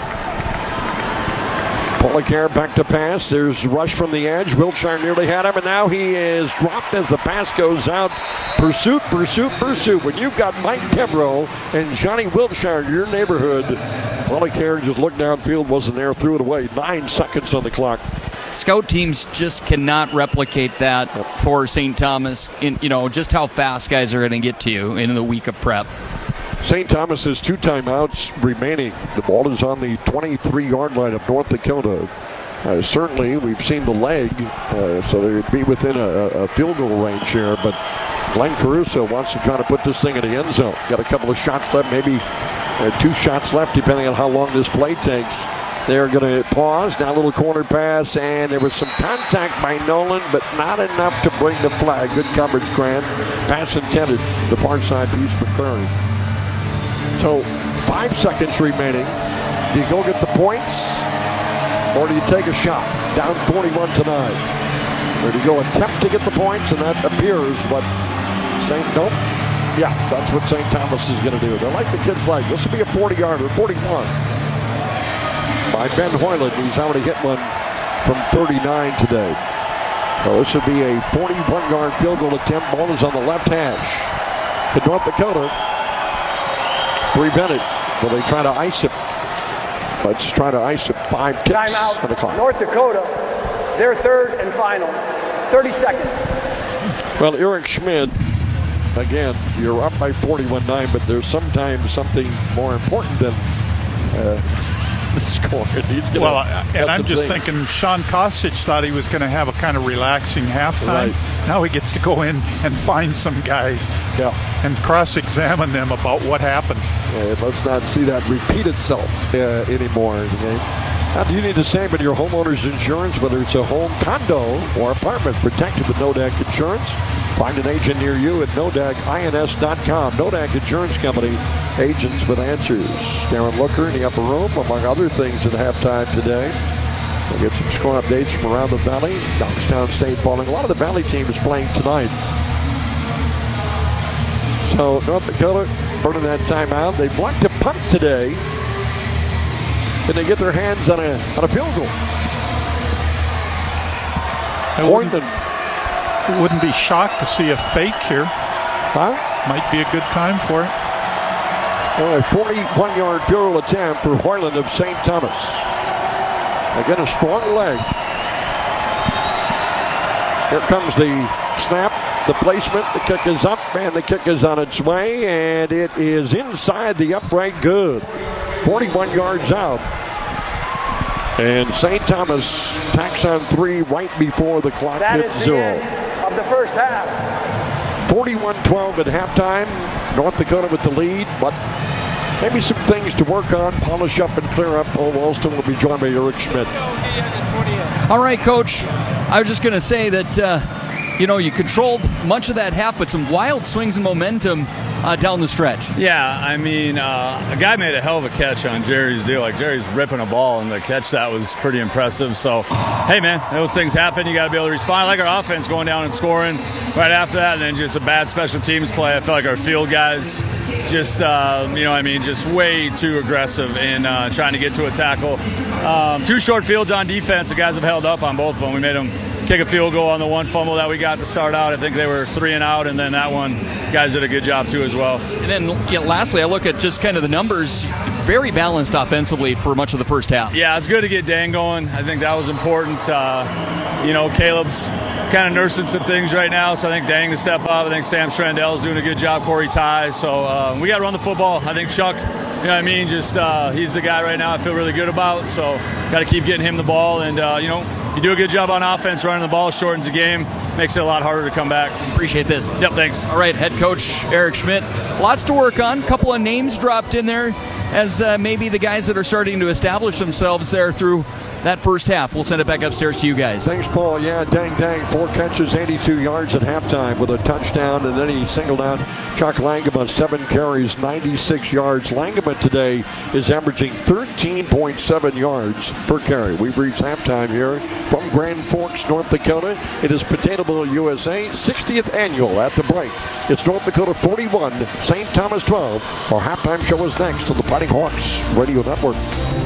Policare back to pass. There's rush from the edge. Wilshire nearly had him, and now he is dropped as the pass goes out. Pursuit. When you've got Mike Kebro and Johnny Wilshire in your neighborhood, Policare just looked downfield, wasn't there, threw it away. 9 seconds on the clock. Scout teams just cannot replicate that for St. Thomas. Just how fast guys are going to get to you in the week of prep. St. Thomas has 2 timeouts remaining. The ball is on the 23-yard line of North Dakota. Certainly, we've seen the leg, so they'd be within a field goal range here. But Glenn Caruso wants to try to put this thing in the end zone. Got a couple of shots left, maybe 2 shots left, depending on how long this play takes. They're going to pause. Now a little corner pass, and there was some contact by Nolan, but not enough to bring the flag. Good coverage, Grant. Pass intended. The far side piece for Curry. So 5 seconds remaining. Do you go get the points, or do you take a shot? Down 41-9. Or do you go attempt to get the points, and that appears what Nope. Yeah, that's what St. Thomas is going to do. They're like the kids like. This will be a 40-yarder, 41. By Ben Hoyland, who's already hit one from 39 today. So this would be a 41-yard field goal attempt. Ball is on the left hash to North Dakota. Prevented. Will they try to ice it? Let's try to ice it. 5 ticks Timeout. on the clock. North Dakota, their third and final. 30 seconds. Well, Eric Schmidt, again, you're up by 41-9, but there's sometimes something more important than score. And I'm just thinking Sean Kostic thought he was going to have a kind of relaxing halftime. Right. Now he gets to go in and find some guys and cross-examine them about what happened. Let's not see that repeat itself anymore in the game. Now, do you need the same in your homeowner's insurance, whether it's a home, condo, or apartment? Protected with Nodak Insurance. Find an agent near you at NodakINS.com. Nodak Insurance Company, agents with answers. Darren Looker in the upper room, among other things at halftime today. We'll get some score updates from around the Valley. Youngstown State falling. A lot of the Valley teams playing tonight. So North Dakota burning that timeout. They blocked a punt today, and they get their hands on a field goal. I wouldn't be shocked to see a fake here. Might be a good time for it. A 41-yard field goal attempt for Hoyland of St. Thomas. Again, a strong leg. Here comes the snap, the placement, the kick is up, and the kick is on its way, and it is inside the upright good. 41 yards out. And St. Thomas tacks on 3 right before the clock hits 0. End of the first half. 41-12 at halftime. North Dakota with the lead, but maybe some things to work on, polish up, and clear up. Paul Walston will be joined by Eric Schmidt. All right, Coach. I was just going to say that, you controlled much of that half, but some wild swings and momentum down the stretch. Yeah, I mean, a guy made a hell of a catch on Jerry's deal. Like, Jerry's ripping a ball, and the catch that was pretty impressive. So, hey, man, those things happen. You got to be able to respond. I like our offense going down and scoring right after that, and then just a bad special teams play. I feel like our field guys just, just way too aggressive in trying to get to a tackle. 2 short fields on defense. The guys have held up on both of them. We made them kick a field goal on the one fumble that we got to start out. I think they were 3 and out, and then that one, guys did a good job too as well. And then lastly, I look at just kind of the numbers, very balanced offensively for much of the first half. Yeah, it's good to get Dan going. I think that was important. Caleb's kind of nursing some things right now, so I think Dang to step up. I think Sam Strandel's doing a good job, Corey Ty. So we got to run the football. I think Chuck, just he's the guy right now I feel really good about. So got to keep getting him the ball. And, you do a good job on offense running the ball, shortens the game, makes it a lot harder to come back. Appreciate this. Yep, thanks. All right, head coach Eric Schmidt. Lots to work on. A couple of names dropped in there as maybe the guys that are starting to establish themselves there through that first half. We'll send it back upstairs to you guys. Thanks, Paul. Yeah, Dang, 4 catches, 82 yards at halftime with a touchdown, and then he singled out Chuck Langema, 7 carries, 96 yards. Langema today is averaging 13.7 yards per carry. We've reached halftime here from Grand Forks, North Dakota. It is Potato Bowl USA, 60th annual at the break. It's North Dakota 41, St. Thomas 12. Our halftime show is next on the Fighting Hawks Radio Network.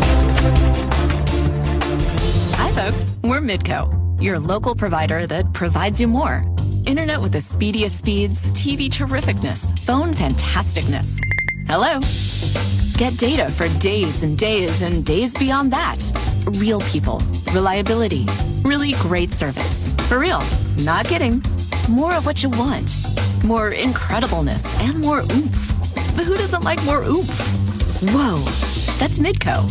Hi, folks. We're Midco, your local provider that provides you more. Internet with the speediest speeds, TV terrificness, phone fantasticness. Hello. Get data for days and days and days beyond that. Real people, reliability, really great service. For real, not kidding. More of what you want. More incredibleness and more oomph. But who doesn't like more oomph? Whoa, that's Midco.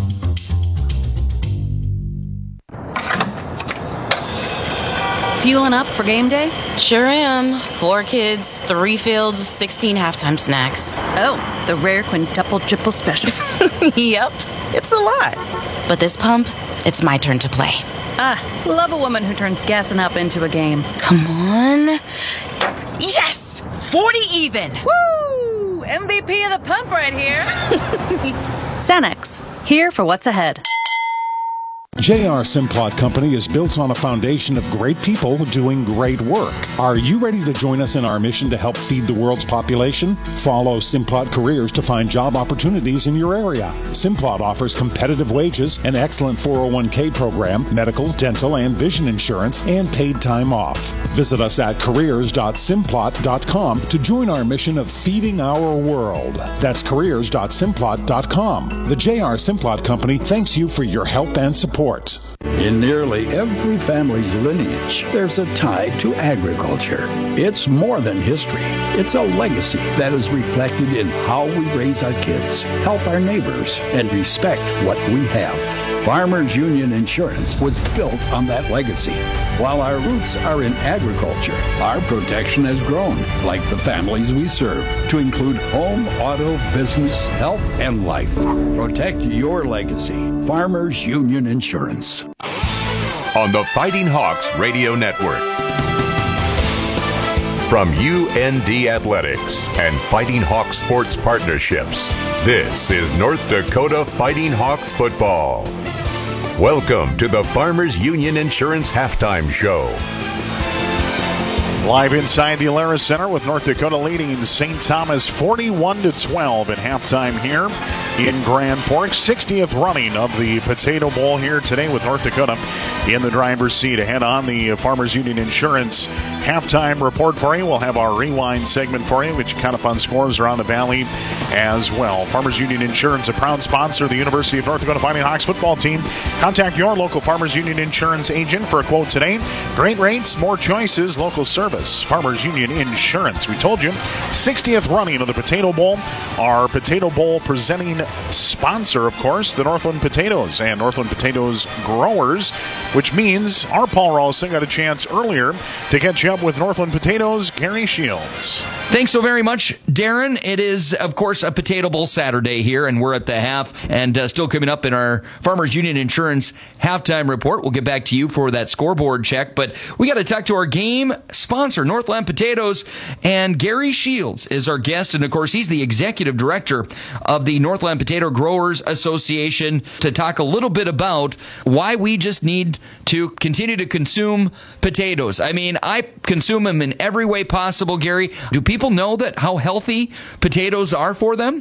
Fueling up for game day? Sure am. 4 kids, 3 fields, 16 halftime snacks. Oh, the rare quintuple triple special. Yep, it's a lot. But this pump, it's my turn to play. Ah, love a woman who turns gassing up into a game. Come on. Yes! 40 even! Woo! MVP of the pump right here. Cenex, here for what's ahead. J.R. Simplot Company is built on a foundation of great people doing great work. Are you ready to join us in our mission to help feed the world's population? Follow Simplot Careers to find job opportunities in your area. Simplot offers competitive wages, an excellent 401k program, medical, dental, and vision insurance, and paid time off. Visit us at careers.simplot.com to join our mission of feeding our world. That's careers.simplot.com. The J.R. Simplot Company thanks you for your help and support. In nearly every family's lineage, there's a tie to agriculture. It's more than history. It's a legacy that is reflected in how we raise our kids, help our neighbors, and respect what we have. Farmers Union Insurance was built on that legacy. While our roots are in agriculture, our protection has grown, like the families we serve, to include home, auto, business, health, and life. Protect your legacy. Farmers Union Insurance. On the Fighting Hawks Radio Network. From UND Athletics and Fighting Hawks Sports Partnerships, this is North Dakota Fighting Hawks football. Welcome to the Farmers Union Insurance Halftime Show. Live inside the Alerus Center with North Dakota leading St. Thomas 41-12 at halftime here in Grand Forks. 60th running of the Potato Bowl here today with North Dakota in the driver's seat. Ahead on the Farmers Union Insurance halftime report for you. We'll have our rewind segment for you, which kind of fun scores around the valley as well. Farmers Union Insurance, a proud sponsor of the University of North Dakota Fighting Hawks football team. Contact your local Farmers Union Insurance agent for a quote today. Great rates, more choices, local service. Farmers Union Insurance. We told you, 60th running of the Potato Bowl. Our Potato Bowl presenting sponsor, of course, the Northland Potatoes and Northland Potatoes growers, which means our Paul Rolson got a chance earlier to catch up with Northland Potatoes' Gary Shields. Thanks so very much, Darren. It is, of course, a Potato Bowl Saturday here, and we're at the half, and still coming up in our Farmers Union Insurance halftime report. We'll get back to you for that scoreboard check, but we got to talk to our game sponsor, Northland Potatoes, and Gary Shields is our guest, and of course, he's the executive director of the Northland Potato Growers Association, to talk a little bit about why we just need to continue to consume potatoes. I mean, I consume them in every way possible, Gary. Do people know that how healthy potatoes are for them?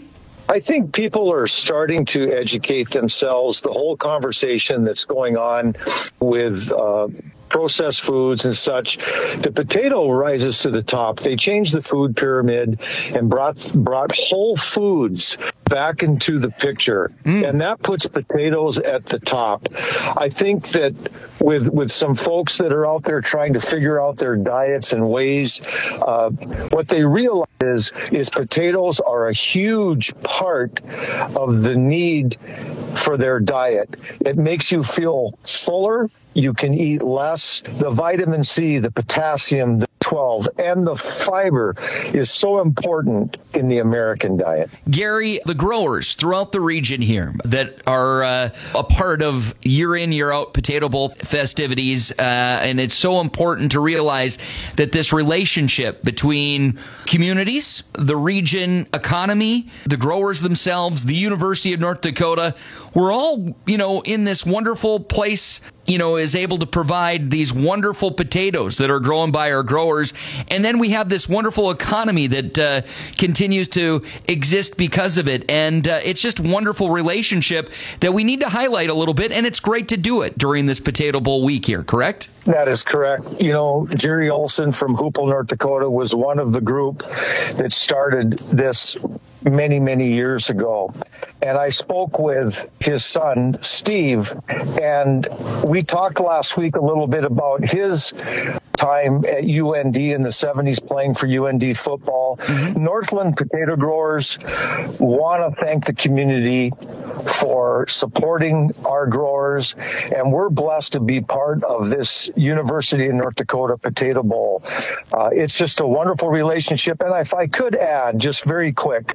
I think people are starting to educate themselves. The whole conversation that's going on with processed foods and such, the potato rises to the top. They changed the food pyramid and brought whole foods back into the picture, and that puts potatoes at the top. I think that with some folks that are out there trying to figure out their diets and ways, what they realize is potatoes are a huge part of the need for their diet. It makes you feel fuller. You can eat less. The vitamin C, the potassium, the 12, and the fiber is so important in the American diet. Gary, the growers throughout the region here that are a part of year in, year out Potato Bowl festivities, and it's so important to realize that this relationship between communities, the region economy, the growers themselves, the University of North Dakota, we're all, in this wonderful place, is able to provide these wonderful potatoes that are grown by our growers. And then we have this wonderful economy that continues to exist because of it. And it's just a wonderful relationship that we need to highlight a little bit. And it's great to do it during this Potato Bowl week here, correct? That is correct. Jerry Olson from Hoople, North Dakota was one of the group that started this many, many years ago. And I spoke with his son, Steve, and we talked last week a little bit about his time at UND in the 70s playing for UND football. Northland potato growers want to thank the community for supporting our growers, and we're blessed to be part of this University of North Dakota Potato Bowl. It's just a wonderful relationship. And if I could add, just very quick,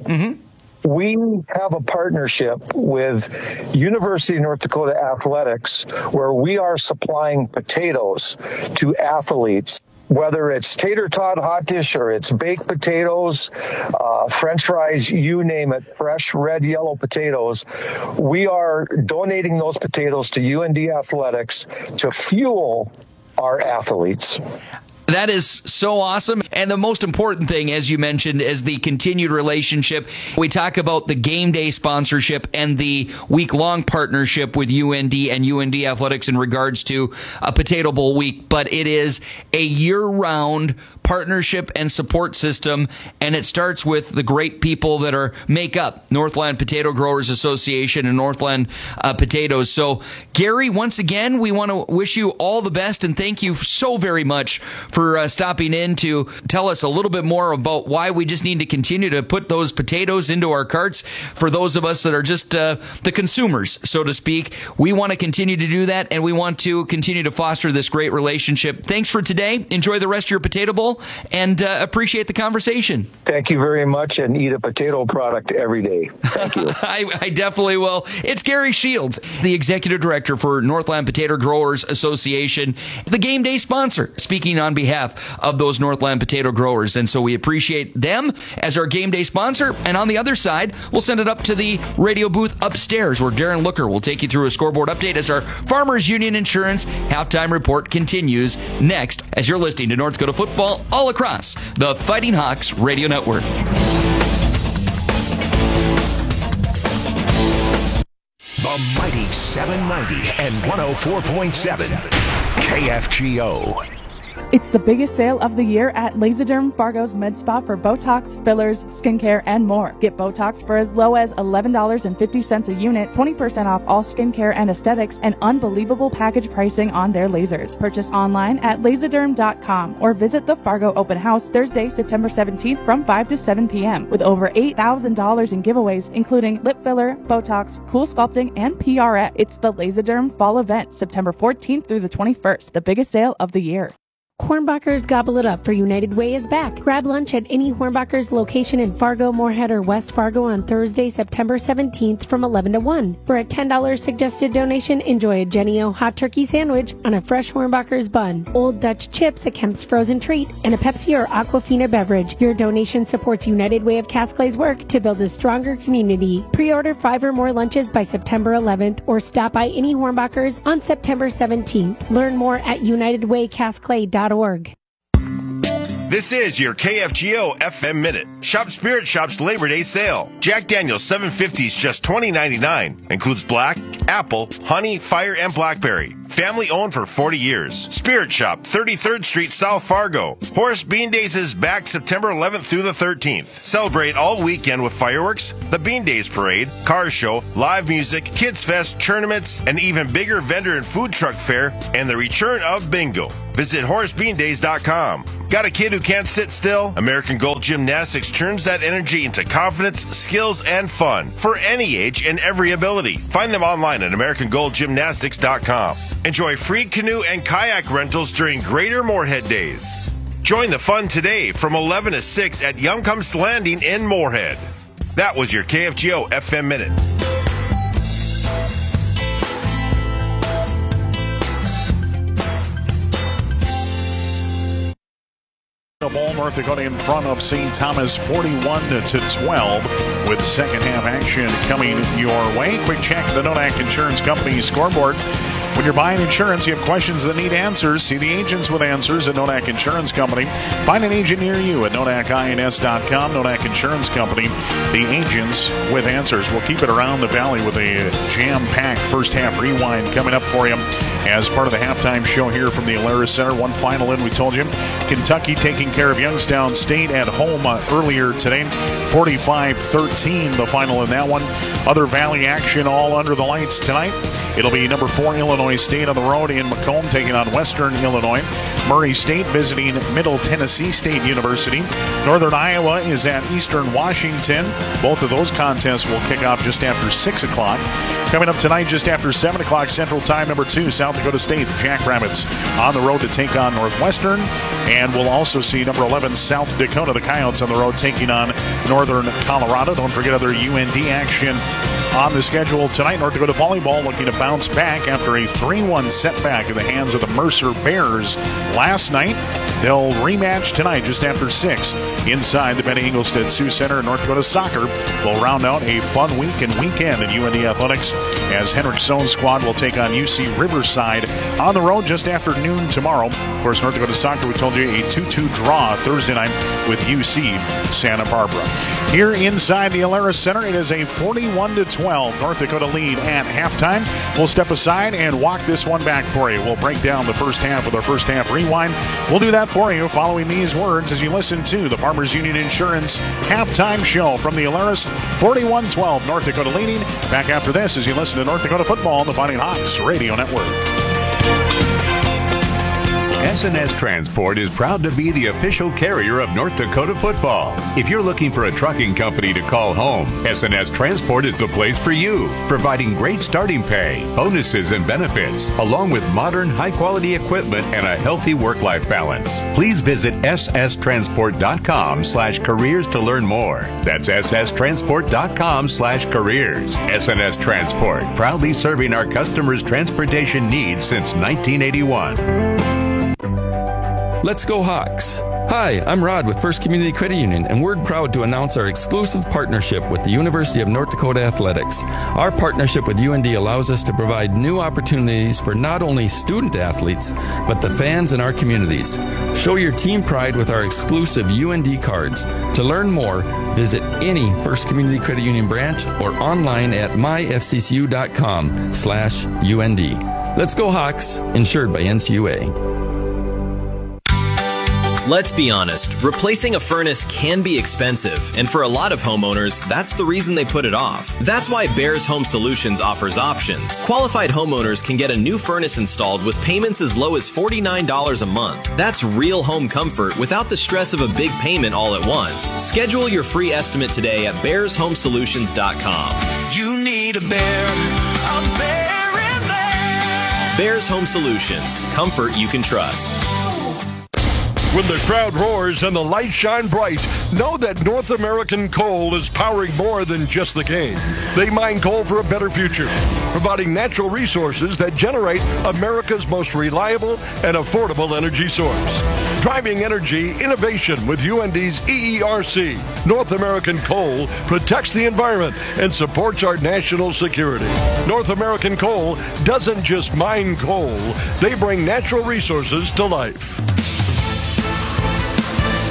we have a partnership with University of North Dakota Athletics where we are supplying potatoes to athletes, whether it's tater tot hot dish or it's baked potatoes, French fries, you name it, fresh red, yellow potatoes. We are donating those potatoes to UND Athletics to fuel our athletes. That is so awesome. And the most important thing, as you mentioned, is the continued relationship. We talk about the game day sponsorship and the week-long partnership with UND and UND Athletics in regards to a Potato Bowl week, but it is a year-round partnership and support system, and it starts with the great people that make up Northland Potato Growers Association and Northland Potatoes. So, Gary, once again, we want to wish you all the best, and thank you so very much for stopping in to tell us a little bit more about why we just need to continue to put those potatoes into our carts for those of us that are just the consumers, so to speak. We want to continue to do that, and we want to continue to foster this great relationship. Thanks for today. Enjoy the rest of your Potato Bowl, and appreciate the conversation. Thank you very much, and eat a potato product every day. Thank you. I definitely will. It's Gary Shields, the Executive Director for Northland Potato Growers Association, the game day sponsor, speaking on behalf of those Northland potato growers. And so we appreciate them as our game day sponsor. And on the other side, we'll send it up to the radio booth upstairs where Darren Looker will take you through a scoreboard update as our Farmers Union Insurance halftime report continues next as you're listening to North Dakota football all across the Fighting Hawks Radio Network. The mighty 790 and 104.7 KFGO. It's the biggest sale of the year at Laserderm Fargo's Med Spa for Botox, fillers, skincare, and more. Get Botox for as low as $11.50 a unit, 20% off all skincare and aesthetics, and unbelievable package pricing on their lasers. Purchase online at laserderm.com or visit the Fargo Open House Thursday, September 17th from 5 to 7 p.m. with over $8,000 in giveaways, including lip filler, Botox, cool sculpting, and PRX. It's the Laserderm Fall Event, September 14th through the 21st, the biggest sale of the year. Hornbachers Gobble It Up for United Way is back. Grab lunch at any Hornbachers location in Fargo, Moorhead, or West Fargo on Thursday, September 17th from 11 to 1. For a $10 suggested donation, enjoy a Jenny O hot turkey sandwich on a fresh Hornbachers bun, Old Dutch chips, a Kemp's frozen treat, and a Pepsi or Aquafina beverage. Your donation supports United Way of Casclay's work to build a stronger community. Pre-order 5 or more lunches by September 11th or stop by any Hornbachers on September 17th. Learn more at unitedwaycasclay.org. This is your KFGO FM Minute. Shop Spirit Shop's Labor Day sale. Jack Daniel's 750s just $20.99. Includes black, apple, honey, fire, and blackberry. Family owned for 40 years. Spirit Shop, 33rd Street, South Fargo. Horace Bean Days is back September 11th through the 13th. Celebrate all weekend with fireworks, the Bean Days Parade, car show, live music, Kids Fest, tournaments, an even bigger vendor and food truck fair, and the return of bingo. Visit HoraceBeanDays.com. Got a kid who can't sit still? American Gold Gymnastics turns that energy into confidence, skills, and fun for any age and every ability. Find them online at AmericanGoldGymnastics.com. Enjoy free canoe and kayak rentals during Greater Moorhead Days. Join the fun today from 11 to 6 at Youngcomb's Landing in Moorhead. That was your KFGO FM Minute. The ball, North Dakota in front of St. Thomas 41-12 with second half action coming your way. Quick check the Nodak Insurance Company scoreboard. When you're buying insurance, you have questions that need answers. See the agents with answers at Nodak Insurance Company. Find an agent near you at NodakINS.com. Nodak Insurance Company, the agents with answers. We'll keep it around the valley with a jam-packed first half rewind coming up for you as part of the halftime show here from the Alerus Center. One final in, we told you. Kentucky taking care of Youngstown State at home earlier today. 45-13 the final in that one. Other Valley action all under the lights tonight. It'll be number 4 Illinois State on the road in Macomb taking on Western Illinois. Murray State visiting Middle Tennessee State University. Northern Iowa is at Eastern Washington. Both of those contests will kick off just after 6 o'clock. Coming up tonight just after 7 o'clock Central Time, number 2, South Dakota State, the Jackrabbits on the road to take on Northwestern. And we'll also see number 11 South Dakota, the Coyotes, on the road taking on Northern Colorado. Don't forget other UND action on the schedule tonight. North Dakota volleyball looking to bounce back after a 3-1 setback in the hands of the Mercer Bears last night. They'll rematch tonight just after 6 inside the Benny Engelstad Sioux Center. And North Dakota soccer will round out a fun week and weekend in UND athletics as Henrik Sohn's squad will take on UC Riverside on the road just after noon tomorrow. Of course, North Dakota soccer, we told you, a 2-2 draw Thursday night with UC Santa Barbara. Here inside the Alerus Center, it is a 41-12 North Dakota lead at halftime. We'll step aside and walk this one back for you. We'll break down the first half with our first half rewind. We'll do that for you following these words as you listen to the Farmers Union Insurance halftime show from the Alerus. 41-12 North Dakota leading. Back after this as you listen to North Dakota football on the Fighting Hawks Radio Network. S&S Transport is proud to be the official carrier of North Dakota football. If you're looking for a trucking company to call home, S&S Transport is the place for you, providing great starting pay, bonuses, and benefits, along with modern, high-quality equipment and a healthy work-life balance. Please visit sstransport.com/careers to learn more. That's sstransport.com/careers. S&S Transport, proudly serving our customers' transportation needs since 1981. Let's go Hawks! Hi, I'm Rod with First Community Credit Union, and we're proud to announce our exclusive partnership with the University of North Dakota Athletics. Our partnership with UND allows us to provide new opportunities for not only student athletes, but the fans in our communities. Show your team pride with our exclusive UND cards. To learn more, visit any First Community Credit Union branch or online at myfccu.com/UND. Let's go Hawks! Insured by NCUA. Let's be honest, replacing a furnace can be expensive, and for a lot of homeowners, that's the reason they put it off. That's why Bears Home Solutions offers options. Qualified homeowners can get a new furnace installed with payments as low as $49 a month. That's real home comfort without the stress of a big payment all at once. Schedule your free estimate today at BearsHomeSolutions.com. You need a bear in there. Bears Home Solutions. Comfort you can trust. When the crowd roars and the lights shine bright, know that North American Coal is powering more than just the game. They mine coal for a better future, providing natural resources that generate America's most reliable and affordable energy source. Driving energy innovation with UND's EERC. North American Coal protects the environment and supports our national security. North American Coal doesn't just mine coal, they bring natural resources to life.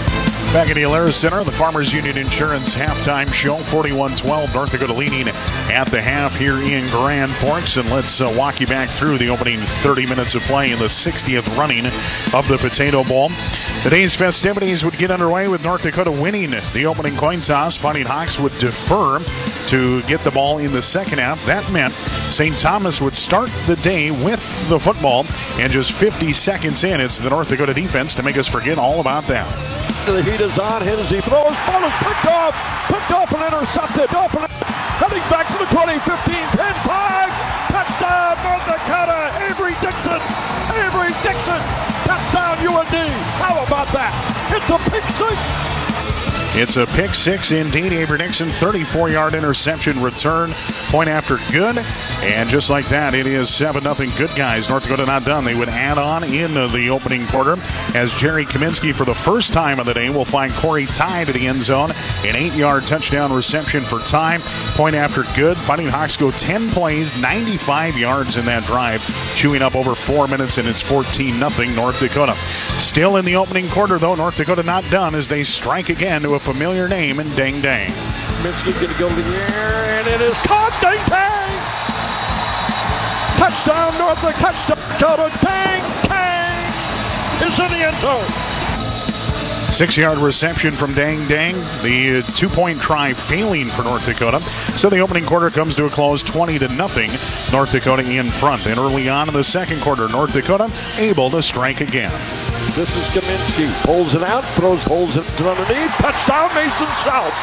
Back at the Alaris Center, the Farmers Union Insurance halftime show, 41-12, North Dakota leading at the half here in Grand Forks. And let's walk you back through the opening 30 minutes of play in the 60th running of the Potato Bowl. The day's festivities would get underway with North Dakota winning the opening coin toss. Fighting Hawks would defer to get the ball in the second half. That meant St. Thomas would start the day with the football, and just 50 seconds in, it's the North Dakota defense to make us forget all about that. The heat is on. Hit as he throws. Ball is picked off and intercepted. Heading back to the 20, 15, 10, 5. Touchdown, North Dakota. Avery Dixon. Touchdown, UND. How about that? It's a pick six. It's a pick six indeed. Avery Dixon, 34-yard interception return. Point after good. And just like that, it is 7-0 good guys. North Dakota not done. They would add on in the opening quarter as Jerry Kaminsky, for the first time of the day, will find Corey Ty to the end zone. An 8-yard touchdown reception for Ty. Point after good. Fighting Hawks go 10 plays, 95 yards in that drive, chewing up over 4 minutes, and it's 14-0 North Dakota. Still in the opening quarter, though, North Dakota not done as they strike again to a familiar name in Dang Dang. Kaminsky's going to go to the air, and it is caught. Dang Dang! Touchdown, North Dakota. Dang Dang is in the end zone. 6-yard reception from Dang Dang. The 2-point try failing for North Dakota. So the opening quarter comes to a close, 20-0. North Dakota in front. And early on in the second quarter, North Dakota able to strike again. This is Kaminsky. Pulls it out, throws holes in underneath. Touchdown, Mason South.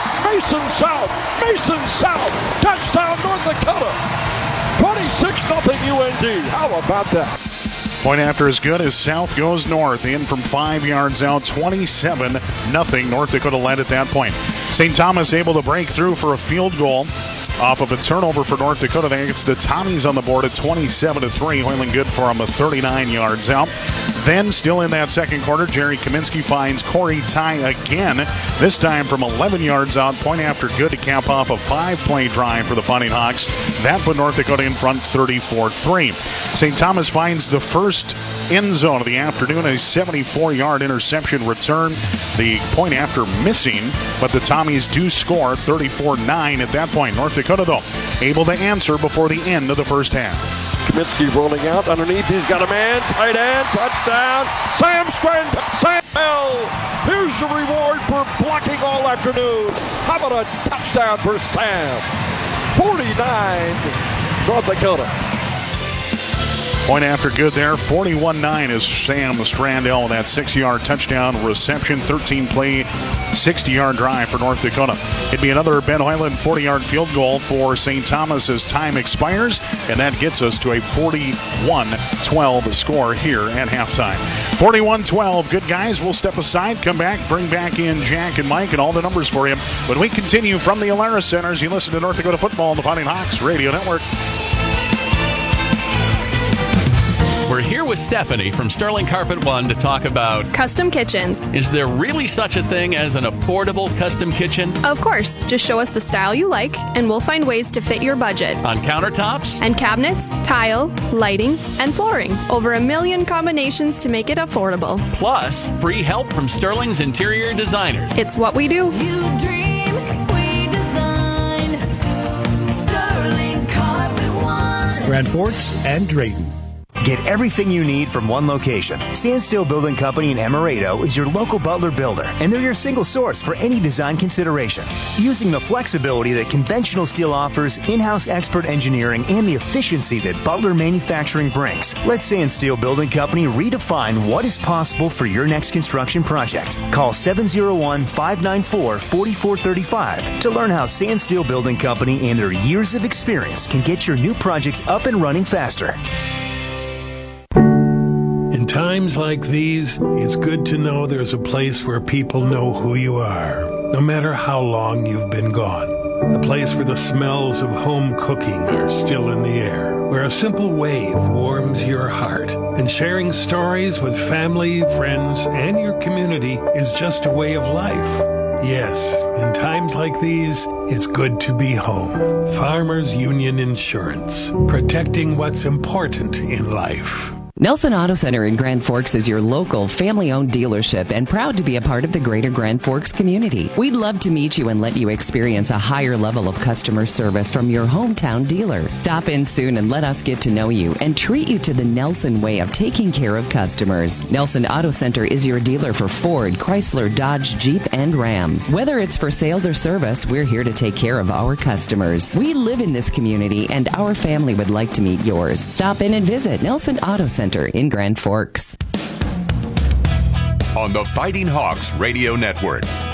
Touchdown, North Dakota. 26-0 UND. How about that? Point after as good as South goes north. In from 5 yards out, 27-0. North Dakota led at that point. St. Thomas able to break through for a field goal off of a turnover for North Dakota. That gets the Tommies on the board at 27-3. Hoyling good for them, 39 yards out. Then, still in that second quarter, Jerry Kaminsky finds Corey Ty again, this time from 11 yards out. Point after good to cap off a 5-play drive for the Fighting Hawks. That put North Dakota in front 34-3. St. Thomas finds the first end zone of the afternoon, a 74-yard interception return. The point after missing, but the Tommies do score 34-9 at that point. North Dakota, though, able to answer before the end of the first half. Kaminsky rolling out underneath. He's got a man. Tight end. Touchdown. Sam Bell. Here's the reward for blocking all afternoon. How about a touchdown for Sam? 49, North Dakota. Point after good there. 41-9 is Sam Strandell with that 6-yard touchdown reception. 13-play, 60-yard drive for North Dakota. It'd be another Ben Hoyland 40-yard field goal for St. Thomas as time expires, and that gets us to a 41-12 score here at halftime. 41-12. Good guys. We'll step aside, come back, bring back in Jack and Mike and all the numbers for you. When we continue from the Alaris Center, as you listen to North Dakota football on the Fighting Hawks Radio Network. We're here with Stephanie from Sterling Carpet One to talk about custom kitchens. Is there really such a thing as an affordable custom kitchen? Of course. Just show us the style you like, and we'll find ways to fit your budget. On countertops? And cabinets, tile, lighting, and flooring. Over 1 million combinations to make it affordable. Plus, free help from Sterling's interior designers. It's what we do. You dream, we design. Sterling Carpet One. Grand Forks and Drayton. Get everything you need from one location. Sandsteel Building Company in Emerado is your local Butler builder, and they're your single source for any design consideration. Using the flexibility that conventional steel offers, in-house expert engineering, and the efficiency that Butler Manufacturing brings, let Sandsteel Building Company redefine what is possible for your next construction project. Call 701-594-4435 to learn how Sandsteel Building Company and their years of experience can get your new projects up and running faster. In times like these, it's good to know there's a place where people know who you are, no matter how long you've been gone. A place where the smells of home cooking are still in the air, where a simple wave warms your heart, and sharing stories with family, friends, and your community is just a way of life. Yes, in times like these, it's good to be home. Farmers Union Insurance, protecting what's important in life. Nelson Auto Center in Grand Forks is your local, family-owned dealership and proud to be a part of the greater Grand Forks community. We'd love to meet you and let you experience a higher level of customer service from your hometown dealer. Stop in soon and let us get to know you and treat you to the Nelson way of taking care of customers. Nelson Auto Center is your dealer for Ford, Chrysler, Dodge, Jeep, and Ram. Whether it's for sales or service, we're here to take care of our customers. We live in this community and our family would like to meet yours. Stop in and visit Nelson Auto Center in Grand Forks. On the Fighting Hawks Radio Network.